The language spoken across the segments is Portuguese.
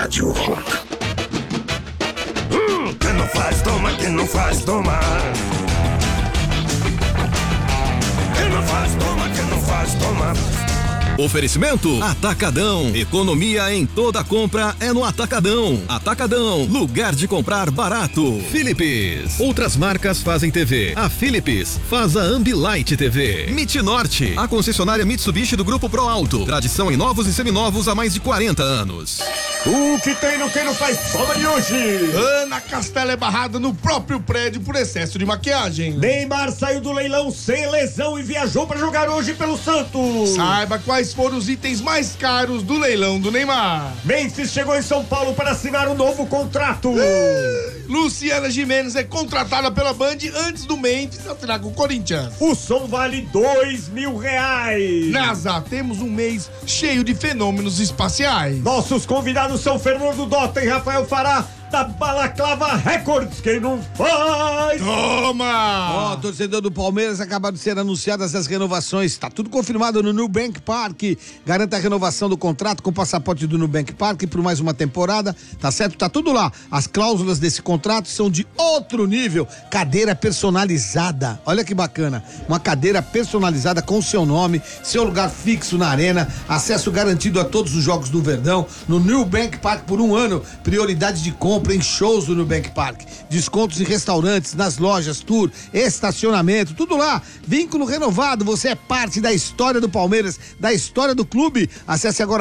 Rádio Rock. Quem não faz, toma, quem não faz, toma. Quem não faz, toma, quem não faz, toma. Oferecimento Atacadão. Economia em toda compra é no Atacadão. Atacadão, lugar de comprar barato. Philips. Outras marcas fazem TV. A Philips faz a Ambilight TV. MIT Norte, a concessionária Mitsubishi do Grupo Pro Alto. Tradição em novos e seminovos há mais de 40 anos. O que tem no Quem Não Faz Toma de hoje? Ana Castela é barrada no próprio prédio por excesso de maquiagem. Neymar saiu do leilão sem lesão e viajou para jogar hoje pelo Santos. Saiba quais foram os itens mais caros do leilão do Neymar. Memphis chegou em São Paulo para assinar um novo contrato. Luciana Gimenez é contratada pela Band antes do Memphis assinar com o Corinthians. O som vale R$2.000. NASA, temos um mês cheio de fenômenos espaciais. Nossos convidados são Fernando Dota e Rafael Fará, da Balaclava Records. Quem não faz? Toma! Ó, torcedor do Palmeiras, acabaram de ser anunciadas as renovações. Tá tudo confirmado no Nubank Park. Garanta a renovação do contrato com o passaporte do Nubank Park por mais uma temporada. Tá certo? Tá tudo lá. As cláusulas desse contrato são de outro nível. Cadeira personalizada. Olha que bacana. Uma cadeira personalizada com seu nome, seu lugar fixo na arena, acesso garantido a todos os jogos do Verdão no Nubank Park por 1 ano. Prioridade de compra em shows do Nubank Park, descontos em restaurantes, nas lojas, tour, estacionamento, tudo lá, vínculo renovado, você é parte da história do Palmeiras, da história do clube. Acesse agora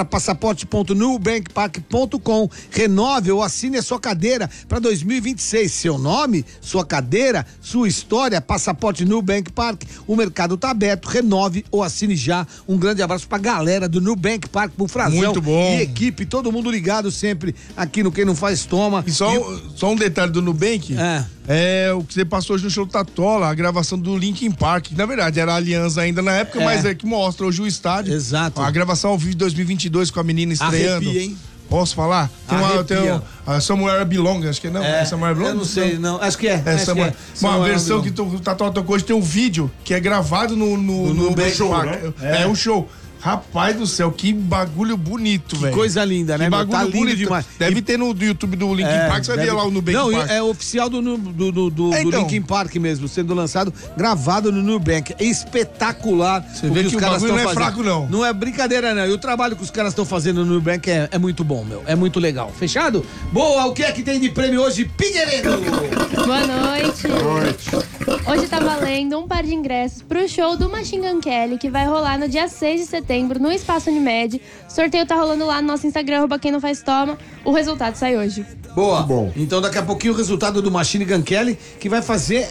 passaporte.nubankpark.com, renove ou assine a sua cadeira para 2026, seu nome, sua cadeira, sua história, passaporte Nubank Park, o mercado tá aberto, renove ou assine já. Um grande abraço pra galera do Nubank Park, pro Frazão muito bom. E equipe, todo mundo ligado sempre aqui no Quem Não Faz Toma. E só um detalhe do Nubank, é o que você passou hoje no show Tatola, a gravação do Linkin Park, na verdade era a Aliança ainda na época, mas é que mostra hoje o estádio. Exato. A gravação ao vivo de 2022 com a menina estreando. Arrepia, hein? Posso falar? Tem a Somewhere I Belong, acho que não. É Somewhere I Belong? Eu não sei, não. Acho que é. Uma versão que o Tatola tocou hoje, tem um vídeo que é gravado no show, Park. né? É um show. Rapaz do céu, que bagulho bonito, velho. Coisa linda, né? Que bagulho tá lindo bonito demais. Deve ter no YouTube do Linkin Park, você vai ver lá o Nubank Não, Park. é oficial do Linkin Park mesmo, sendo lançado, gravado no Nubank. É espetacular. Você vê que o bagulho não é fraco, não. Não é brincadeira, não. E o trabalho que os caras estão fazendo no Nubank é muito bom, meu. É muito legal. Fechado? Boa, o que é que tem de prêmio hoje, Figueiredo? Boa noite. Hoje tá valendo um par de ingressos pro show do Machine Gun Kelly, que vai rolar no dia 6 de setembro, no Espaço Unimed. O sorteio tá rolando lá no nosso Instagram, @quem não faz toma. O resultado sai hoje. Boa. Muito bom. Então daqui a pouquinho o resultado do Machine Gun Kelly, que vai fazer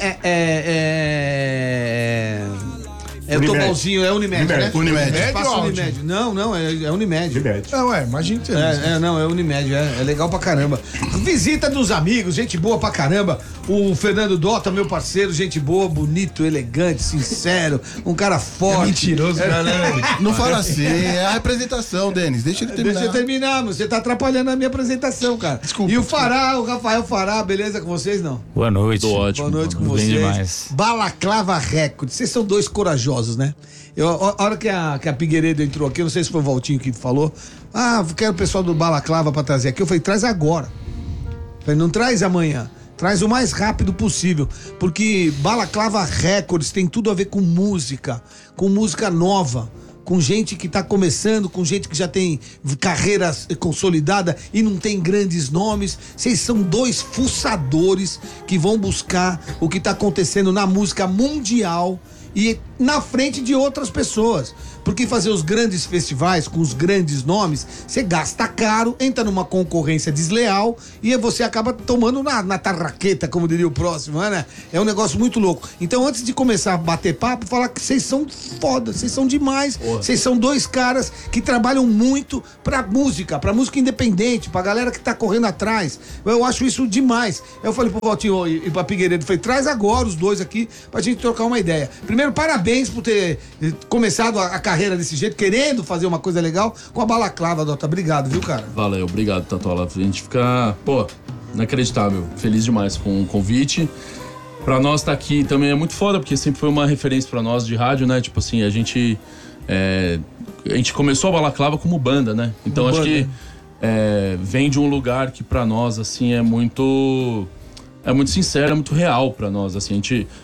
o Unimed. Tobalzinho, é Unimed, né? Unimed. Espaço Unimed. Não, é Unimed. Imagina que É Unimed, é legal pra caramba. Visita dos amigos, gente boa pra caramba. O Fernando Dota, meu parceiro, gente boa, bonito, elegante, sincero, um cara forte. É mentiroso, galera. Não fala assim, é a representação, Denis. Deixa ele terminar. Deixa eu terminar, você tá atrapalhando a minha apresentação, cara. Desculpa. E o Fará, o Rafael Fará, beleza com vocês, não? Boa noite. Tô ótimo. Boa noite com mano. Bem vocês. demais. Balaclava Records. Vocês são dois corajosos, né? A hora que a Figueiredo entrou aqui, eu não sei se foi o Valtinho que falou. Quero o pessoal do Balaclava pra trazer aqui. Eu falei, traz agora. Eu falei, não traz amanhã. Traz o mais rápido possível. Porque Balaclava Records tem tudo a ver com música nova. Com gente que tá começando, com gente que já tem carreira consolidada e não tem grandes nomes. Vocês são dois fuçadores que vão buscar o que tá acontecendo na música mundial e na frente de outras pessoas. Porque fazer os grandes festivais com os grandes nomes, você gasta caro, entra numa concorrência desleal e você acaba tomando na tarraqueta, como diria o próximo, né? É um negócio muito louco. Então, antes de começar a bater papo, falar que vocês são foda, vocês são demais. Vocês são dois caras que trabalham muito pra música independente, pra galera que tá correndo atrás. Eu acho isso demais. Eu falei pro Valtinho e pra Figueiredo, falei, traz agora os dois aqui pra gente trocar uma ideia. Primeiro, parabéns por ter começado a carreira desse jeito, querendo fazer uma coisa legal com a Balaclava, Dota. Obrigado, viu, cara? Valeu, obrigado, Tatola. A gente fica, inacreditável. Feliz demais com o convite. Pra nós tá aqui também é muito foda, porque sempre foi uma referência pra nós de rádio, né? Tipo assim, a gente começou a Balaclava como banda, né? Então acho que vem de um lugar que pra nós, assim, é muito sincero, é muito real pra nós, assim.